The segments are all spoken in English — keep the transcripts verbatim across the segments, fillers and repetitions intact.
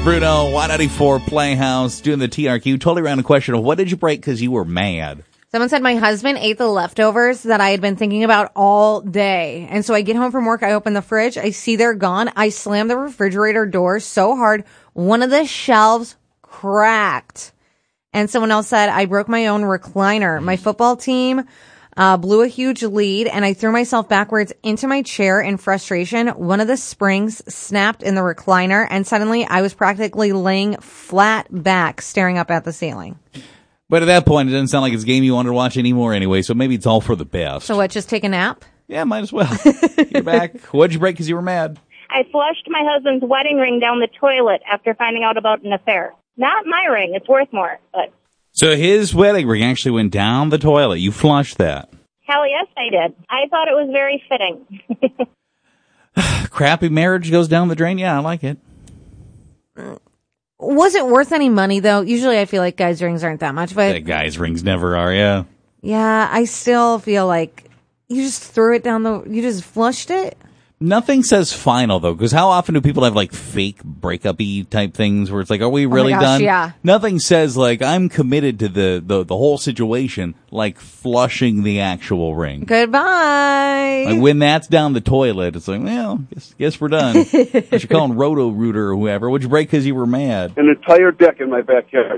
Bruno, Y ninety-four Playhouse, doing the T R Q. Totally random question of what did you break because you were mad? Someone said my husband ate the leftovers that I had been thinking about all day. And so I get home from work, I open the fridge, I see they're gone. I slam the refrigerator door so hard, one of the shelves cracked. And someone else said I broke my own recliner. My football team uh, blew a huge lead, and I threw myself backwards into my chair in frustration. One of the springs snapped in the recliner, and suddenly I was practically laying flat back, staring up at the ceiling. But at that point, it doesn't sound like it's a game you wanted to watch anymore anyway, so maybe it's all for the best. So what, just take a nap? Yeah, might as well. You're back. What'd you break because you were mad? I flushed my husband's wedding ring down the toilet after finding out about an affair. Not my ring. It's worth more, but... So his wedding ring actually went down the toilet. You flushed that. Hell yes, I did. I thought it was very fitting. Crappy marriage goes down the drain? Yeah, I like it. Was it worth any money, though? Usually I feel like guys' rings aren't that much, but... The guys' rings never are, yeah. Yeah, I still feel like you just threw it down the... You just flushed it? Nothing says final, though, because how often do people have, like, fake breakup-y type things where it's like, are we really oh my gosh, done? Yeah. Nothing says, like, I'm committed to the, the, the whole situation, like flushing the actual ring. Goodbye. Like, when that's down the toilet, it's like, well, guess, guess we're done. I should call him Roto-Rooter or whoever. What'd you break because you were mad? An entire deck in my backyard.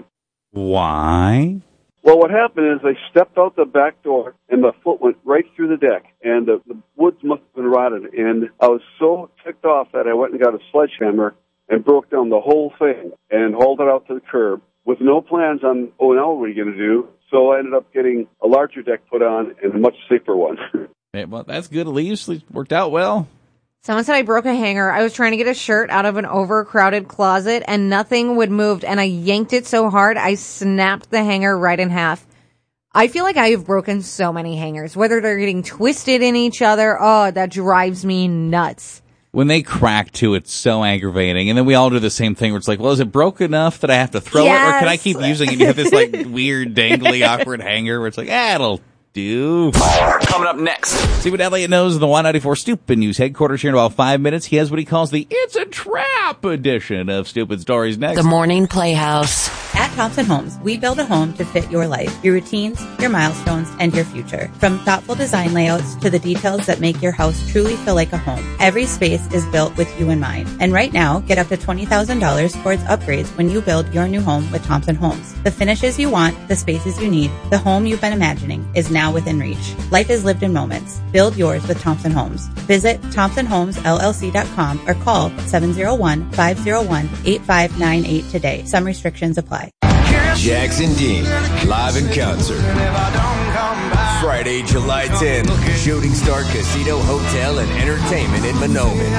Why? Well, what happened is I stepped out the back door, and my foot went right through the deck, and the, the woods must have been rotted. And I was so ticked off that I went and got a sledgehammer and broke down the whole thing and hauled it out to the curb with no plans on, oh, now what are you going to do? So I ended up getting a larger deck put on and a much safer one. Hey, well, that's good. At least it worked out well. Someone said I broke a hanger. I was trying to get a shirt out of an overcrowded closet, and nothing would move, and I yanked it so hard, I snapped the hanger right in half. I feel like I have broken so many hangers, whether they're getting twisted in each other. Oh, that drives me nuts. When they crack, too, it's so aggravating. And then we all do the same thing where it's like, well, is it broke enough that I have to throw yes. it? Or can I keep using it? And you have this, like, weird, dangly, awkward hanger where it's like, ah, it'll do. Coming up next. See what Elliot knows of the Y ninety-four Stupid News headquarters here in about five minutes. He has what he calls the It's a Trap edition of Stupid Stories next. The Morning Playhouse. At Thompson Homes, we build a home to fit your life, your routines, your milestones, and your future. From thoughtful design layouts to the details that make your house truly feel like a home, every space is built with you in mind. And right now, get up to twenty thousand dollars towards upgrades when you build your new home with Thompson Homes. The finishes you want, the spaces you need, the home you've been imagining is now within reach. Life is lived in moments. Build yours with Thompson Homes. Visit thompson homes l l c dot com or call seven oh one, five oh one, eight five nine eight today. Some restrictions apply. Jackson Dean, live in concert. Friday, July tenth, Shooting Star Casino Hotel and Entertainment in Monoman.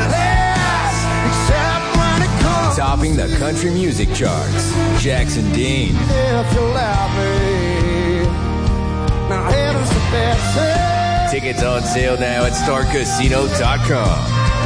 Topping the country music charts, Jackson Dean. Tickets on sale now at star casino dot com.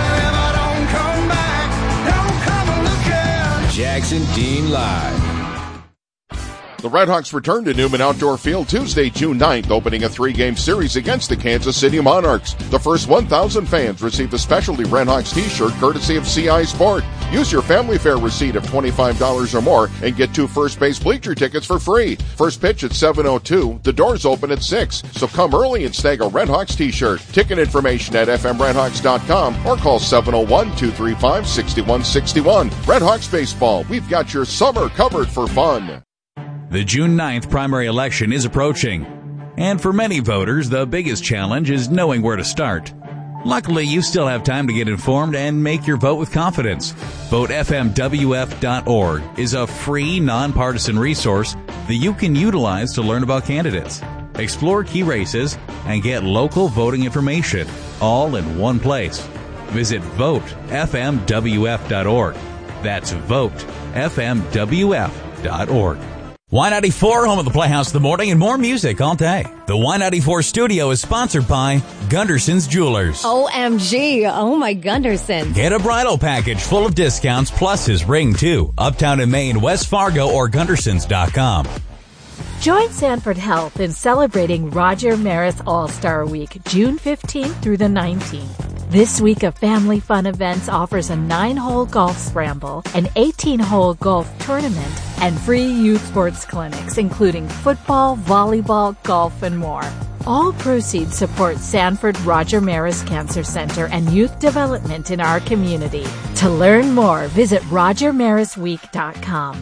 Jackson Dean Live. The Redhawks return to Newman Outdoor Field Tuesday, June ninth, opening a three-game series against the Kansas City Monarchs. The first one thousand fans receive the specialty Redhawks t-shirt courtesy of C I Sport. Use your family fare receipt of twenty-five dollars or more and get two first base bleacher tickets for free. First pitch at seven oh two. The doors open at six, so come early and snag a Redhawks t-shirt. Ticket information at f m redhawks dot com or call seven oh one, two three five, six one six one. Redhawks Baseball, we've got your summer covered for fun. The June ninth primary election is approaching, and for many voters, the biggest challenge is knowing where to start. Luckily, you still have time to get informed and make your vote with confidence. vote f m w f dot org is a free, nonpartisan resource that you can utilize to learn about candidates, explore key races, and get local voting information, all in one place. Visit vote f m w f dot org. That's vote f m w f dot org. Y ninety-four, home of the Playhouse in the morning, and more music all day. The Y ninety-four studio is sponsored by Gunderson's Jewelers. O M G. Oh, my Gunderson. Get a bridal package full of discounts plus his ring, too. Uptown in Maine, West Fargo, or Gundersons dot com. Join Sanford Health in celebrating Roger Maris All-Star Week, June fifteenth through the nineteenth. This week of Family Fun Events offers a nine-hole golf scramble, an eighteen-hole golf tournament, and free youth sports clinics, including football, volleyball, golf, and more. All proceeds support Sanford Roger Maris Cancer Center and youth development in our community. To learn more, visit roger maris week dot com.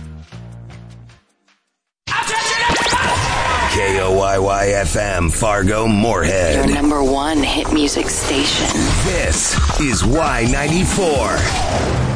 K O Y Y F M, Fargo, Moorhead. Your number one hit music station. This is Y ninety-four.